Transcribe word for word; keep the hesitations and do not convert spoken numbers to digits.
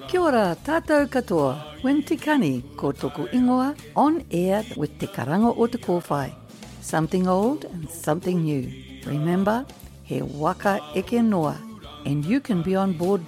Kia ora, tātou katoa. Win Te Kani, ko toku ingoa, on air with Te Karanga o Te Kōwhai. Something old and something new. Remember, he waka eke noa, and you can be on board